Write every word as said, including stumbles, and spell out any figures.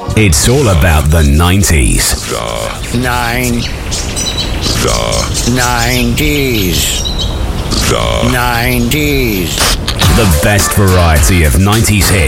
It's all about the nineties. The nine. The nineties. The nineties. The best variety of nineties hits.